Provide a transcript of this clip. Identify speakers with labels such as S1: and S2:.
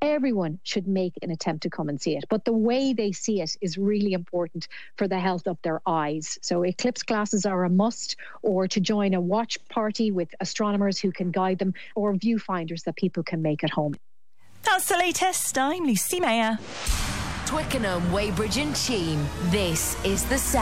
S1: everyone should make an attempt to come and see it. But the way they see it is really important for the health of their eyes. So eclipse glasses are a must, or to join a watch party with astronomers who can guide them, or viewfinders that people can make at home.
S2: That's the latest. I'm Lucy Mayer.
S3: Twickenham, Weybridge and Cheam. This is The Sound.